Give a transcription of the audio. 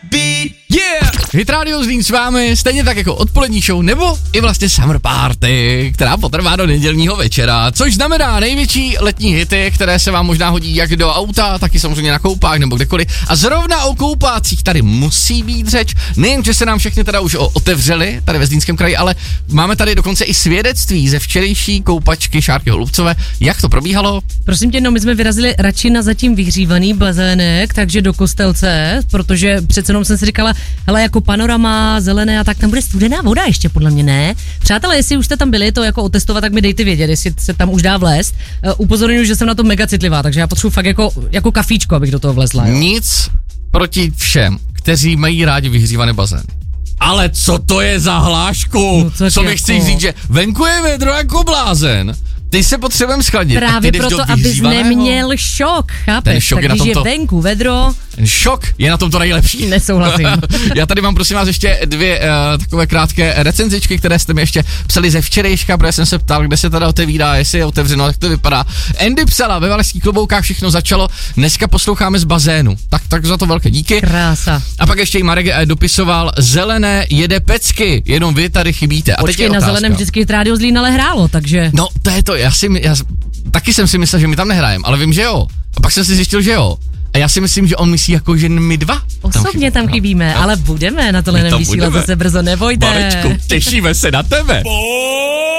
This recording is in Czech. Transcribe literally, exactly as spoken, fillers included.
Yeah! Hit Radio Zlín s vámi, stejně tak jako odpolední show, nebo i vlastně Summer Party, která potrvá do nedělního večera, což znamená největší letní hity, které se vám možná hodí jak do auta, tak i samozřejmě na koupách nebo kdekoliv. A zrovna o koupácích tady musí být řeč, nejen, že se nám všechny teda už otevřely tady ve Zlínském kraji, ale máme tady dokonce i svědectví ze včerejší koupačky Šárky Holubcové. Jak to probíhalo? Prosím tě, no my jsme vyrazili radši na zatím vyhřívaný bazének, takže do Kostelce, protože přece jenom jsem si říkala, hele, jako panorama, zelené a tak, tam bude studená voda ještě, podle mě, ne? Přátelé, jestli už jste tam byli to jako otestovat, tak mi dejte vědět, jestli se tam už dá vlézt. Uh, upozorňuji, že jsem na to mega citlivá, takže já potřebuji fakt jako, jako kafíčko, abych do toho vlezla. Jo? Nic proti všem, kteří mají rádi vyhřívané bazény. Ale co to je za hlášku? No, co co mi jako... chceš říct, že venku je vedro jako blázen? Ty se potřebujeme schladit. Právě proto, abys neměl šok, chápeš? Ten šok tak je na když tomto... je venku vedro... Ten šok je na tom to nejlepší. Nesouhlasím. Já tady mám prosím vás ještě dvě uh, takové krátké recenzičky, které jste mi ještě psali ze včerejška, protože jsem se ptal, kde se teda otevírá, jestli je otevřeno, jak to vypadá. Andy psala, ve Valašských kloboukách všechno začalo, dneska posloucháme z bazénu. Tak, tak za to velké díky. Krása. A pak ještě i Marek dopisoval, zelené jede pecky, jenom vy tady chybíte. A počkej, na zeleném vždycky Hit Radio Zlín ale hrálo, takže... No, to je to, já si, já, taky jsem si myslel, že my tam nehrajeme, ale vím, že jo. A pak jsem si zjistil, že jo. A já si myslím, že on myslí jako, že my dva. Osobně tam chybíme, no. Ale budeme na tohle nevysílat zase brzo, nebojte. Babečku, těšíme se na tebe.